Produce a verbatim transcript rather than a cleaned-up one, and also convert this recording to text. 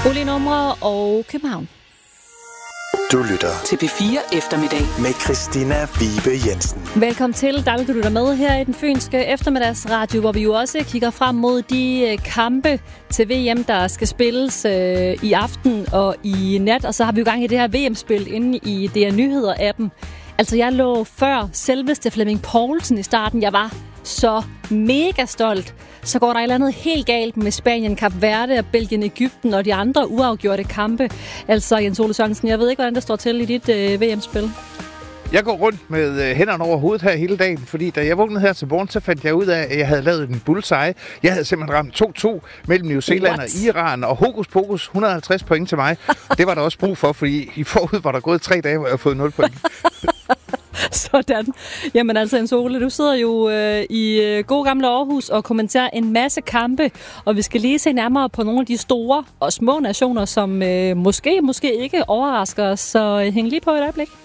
Bolig numre og København. Du lytter til P fire Eftermiddag med Christina Vibe Jensen. Velkommen til. Dejligt, du lytter med her i den fynske eftermiddagsradio, hvor vi jo også kigger frem mod de kampe til V M, der skal spilles øh, i aften og i nat. Og så har vi jo gang i det her V M-spil inde i D R Nyheder-appen. Altså, jeg lå før selveste Flemming Poulsen i starten. Jeg var så mega stolt. Så går der et eller andet helt galt med Spanien, Kap Verde og Belgien, Egypten og de andre uafgjorte kampe. Altså, Jens Ole Sørensen, jeg ved ikke, hvordan det står til i dit øh, V M-spil. Jeg går rundt med øh, hænderne over hovedet her hele dagen, fordi da jeg vågnede her til morgen, så fandt jeg ud af, at jeg havde lavet en bullseye. Jeg havde simpelthen ramt to to mellem New Zealand What? og Iran, og hokus pokus, et hundrede og halvtreds point til mig. Det var der også brug for, fordi i forud var der gået tre dage, hvor jeg havde fået nul point. Sådan. Jamen altså, Jens Ole, du sidder jo øh, i øh, god gamle Aarhus og kommenterer en masse kampe, og vi skal lige se nærmere på nogle af de store og små nationer, som øh, måske, måske ikke overrasker os, så øh, hæng lige på et øjeblik.